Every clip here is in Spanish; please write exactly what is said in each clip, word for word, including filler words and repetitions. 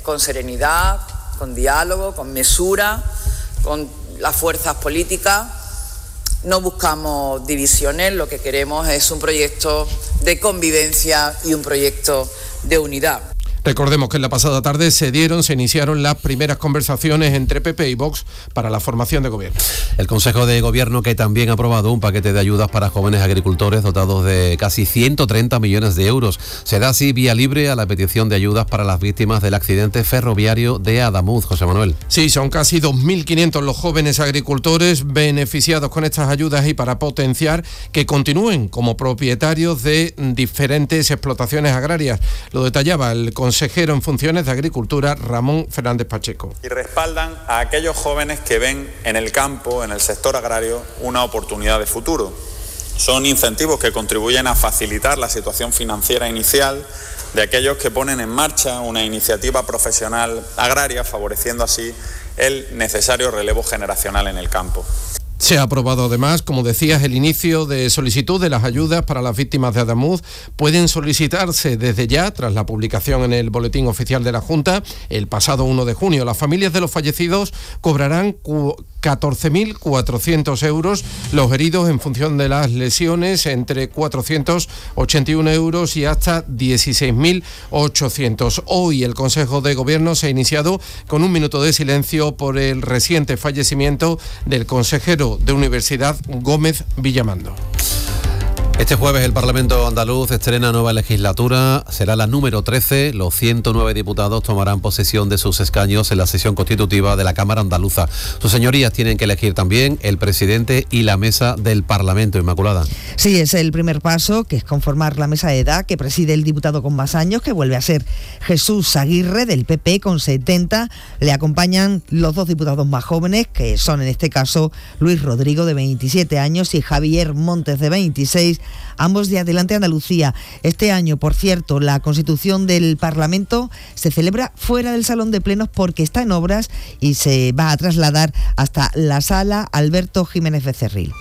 con serenidad, con diálogo, con mesura, con las fuerzas políticas. No buscamos divisiones, lo que queremos es un proyecto de convivencia y un proyecto de unidad. Recordemos que en la pasada tarde se dieron, se iniciaron las primeras conversaciones entre P P y Vox para la formación de gobierno. El Consejo de Gobierno, que también ha aprobado un paquete de ayudas para jóvenes agricultores dotados de casi ciento treinta millones de euros. Se da así vía libre a la petición de ayudas para las víctimas del accidente ferroviario de Adamuz. José Manuel. Sí, son casi dos mil quinientos los jóvenes agricultores beneficiados con estas ayudas y para potenciar que continúen como propietarios de diferentes explotaciones agrarias. Lo detallaba el consejero en funciones de Agricultura, Ramón Fernández Pacheco. Y respaldan a aquellos jóvenes que ven en el campo, en el sector agrario, una oportunidad de futuro. Son incentivos que contribuyen a facilitar la situación financiera inicial de aquellos que ponen en marcha una iniciativa profesional agraria, favoreciendo así el necesario relevo generacional en el campo. Se ha aprobado además, como decías, el inicio de solicitud de las ayudas para las víctimas de Adamuz. Pueden solicitarse desde ya, tras la publicación en el Boletín Oficial de la Junta, el pasado uno de junio. Las familias de los fallecidos cobrarán catorce mil cuatrocientos euros, los heridos en función de las lesiones entre cuatrocientos ochenta y uno euros y hasta dieciséis mil ochocientos. Hoy el Consejo de Gobierno se ha iniciado con un minuto de silencio por el reciente fallecimiento del consejero de Universidad Gómez Villamando. Este jueves el Parlamento andaluz estrena nueva legislatura, será la número trece. Los ciento nueve diputados tomarán posesión de sus escaños en la sesión constitutiva de la Cámara Andaluza. Sus señorías tienen que elegir también el presidente y la mesa del Parlamento. Inmaculada. Sí, es el primer paso, que es conformar la mesa de edad que preside el diputado con más años, que vuelve a ser Jesús Aguirre, del P P, con setenta. Le acompañan los dos diputados más jóvenes, que son en este caso Luis Rodrigo, de veintisiete años, y Javier Montes, de veintiséis, ambos de Adelante Andalucía. Este año, por cierto, la constitución del Parlamento se celebra fuera del Salón de Plenos porque está en obras y se va a trasladar hasta la Sala Alberto Jiménez Becerril.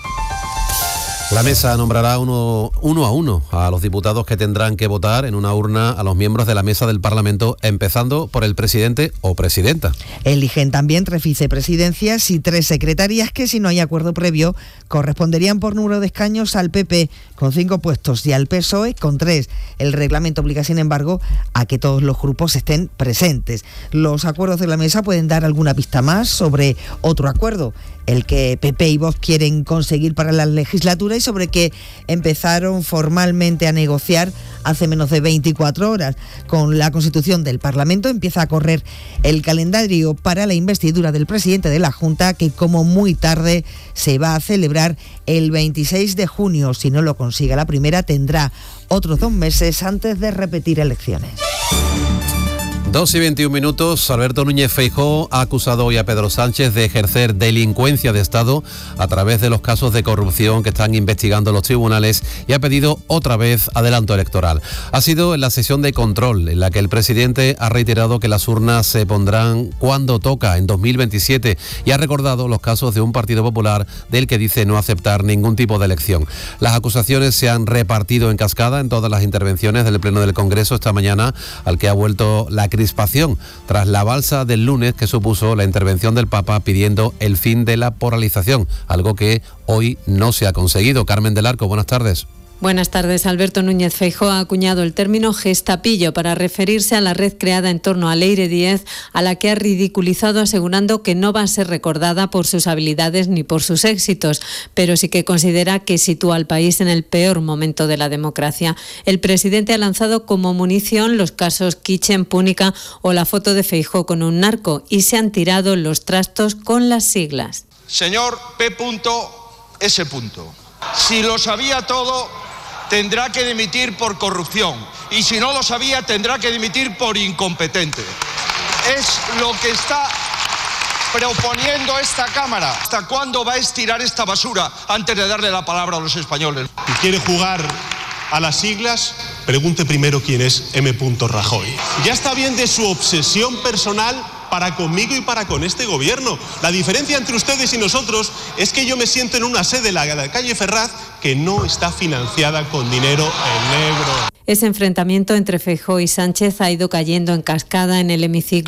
La mesa nombrará uno, uno a uno a los diputados que tendrán que votar en una urna a los miembros de la mesa del Parlamento, empezando por el presidente o presidenta. Eligen también tres vicepresidencias y tres secretarías que, si no hay acuerdo previo, corresponderían por número de escaños al P P con cinco puestos y al P S O E con tres. El reglamento obliga, sin embargo, a que todos los grupos estén presentes. Los acuerdos de la mesa pueden dar alguna pista más sobre otro acuerdo, el que P P y Vox quieren conseguir para la legislatura y sobre que empezaron formalmente a negociar hace menos de veinticuatro horas. Con la constitución del Parlamento empieza a correr el calendario para la investidura del presidente de la Junta, que como muy tarde se va a celebrar el veintiséis de junio. Si no lo consigue la primera, tendrá otros dos meses antes de repetir elecciones. dos y veintiún minutos. Alberto Núñez Feijóo ha acusado hoy a Pedro Sánchez de ejercer delincuencia de Estado a través de los casos de corrupción que están investigando los tribunales y ha pedido otra vez adelanto electoral. Ha sido en la sesión de control en la que el presidente ha reiterado que las urnas se pondrán cuando toca, en dos mil veintisiete, y ha recordado los casos de un Partido Popular del que dice no aceptar ningún tipo de elección. Las acusaciones se han repartido en cascada en todas las intervenciones del Pleno del Congreso esta mañana, al que ha vuelto la crispación tras la balsa del lunes que supuso la intervención del Papa pidiendo el fin de la polarización, algo que hoy no se ha conseguido. Carmen del Arco, buenas tardes. Buenas tardes. Alberto Núñez Feijóo ha acuñado el término gestapillo para referirse a la red creada en torno a Leire Díez, a la que ha ridiculizado asegurando que no va a ser recordada por sus habilidades ni por sus éxitos, pero sí que considera que sitúa al país en el peor momento de la democracia. El presidente ha lanzado como munición los casos Kitchen, Púnica o la foto de Feijóo con un narco y se han tirado los trastos con las siglas. Señor P S. Si lo sabía todo, tendrá que dimitir por corrupción, y si no lo sabía tendrá que dimitir por incompetente. Es lo que está proponiendo esta Cámara. ¿Hasta cuándo va a estirar esta basura antes de darle la palabra a los españoles? Si quiere jugar a las siglas, pregunte primero quién es M. Rajoy. Ya está bien de su obsesión personal para conmigo y para con este gobierno. La diferencia entre ustedes y nosotros es que yo me siento en una sede de la calle Ferraz que no está financiada con dinero en negro. Ese enfrentamiento entre Feijóo y Sánchez ha ido cayendo en cascada en el hemiciclo.